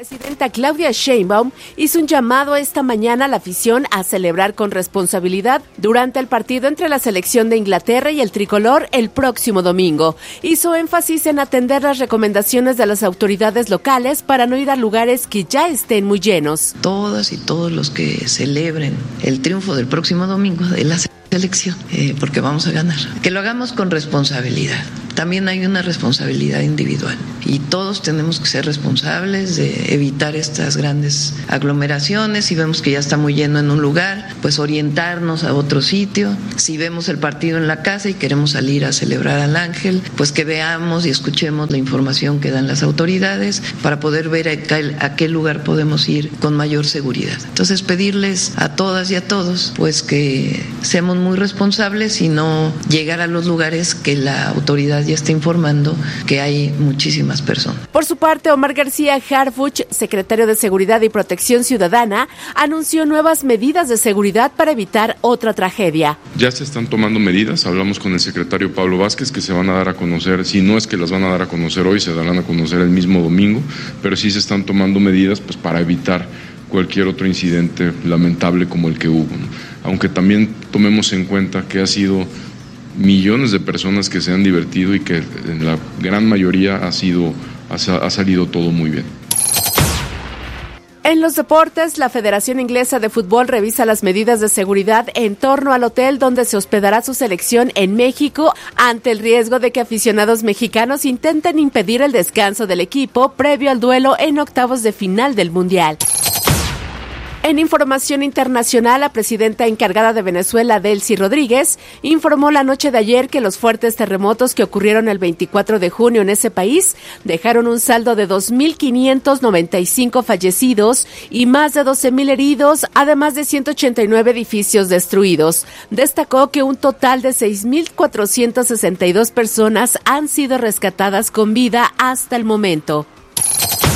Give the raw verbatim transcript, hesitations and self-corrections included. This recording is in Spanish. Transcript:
presidenta Claudia Sheinbaum hizo un llamado esta mañana a la afición a celebrar con responsabilidad durante el partido entre la selección de Inglaterra y el tricolor el próximo domingo. Hizo énfasis en atender las recomendaciones de las autoridades locales para no ir a lugares que ya estén muy llenos. Todas y todos los que celebren el triunfo del próximo domingo de la selección, eh, porque vamos a ganar. Que lo hagamos con responsabilidad. También hay una responsabilidad individual y todos tenemos que ser responsables de evitar estas grandes aglomeraciones. Si vemos que ya está muy lleno en un lugar, pues orientarnos a otro sitio. Si vemos el partido en la casa y queremos salir a celebrar al Ángel, pues que veamos y escuchemos la información que dan las autoridades para poder ver a qué, a qué lugar podemos ir con mayor seguridad. Entonces pedirles a todas y a todos pues que seamos muy responsables y no llegar a los lugares que la autoridad ya está informando que hay muchísimas personas. Por su parte, Omar García Harfuch, secretario de Seguridad y Protección Ciudadana, anunció nuevas medidas de seguridad para evitar otra tragedia. Ya se están tomando medidas, hablamos con el secretario Pablo Vázquez, que se van a dar a conocer, si no es que las van a dar a conocer hoy, se darán a conocer el mismo domingo, pero sí se están tomando medidas pues para evitar cualquier otro incidente lamentable como el que hubo, ¿no? Aunque también tomemos en cuenta que ha sido millones de personas que se han divertido y que en la gran mayoría ha sido ha, ha salido todo muy bien. En los deportes, la Federación Inglesa de Fútbol revisa las medidas de seguridad en torno al hotel donde se hospedará su selección en México ante el riesgo de que aficionados mexicanos intenten impedir el descanso del equipo previo al duelo en octavos de final del Mundial. En información internacional, la presidenta encargada de Venezuela, Delcy Rodríguez, informó la noche de ayer que los fuertes terremotos que ocurrieron el veinticuatro de junio en ese país dejaron un saldo de dos mil quinientos noventa y cinco fallecidos y más de doce mil heridos, además de ciento ochenta y nueve edificios destruidos. Destacó que un total de seis mil cuatrocientas sesenta y dos personas han sido rescatadas con vida hasta el momento.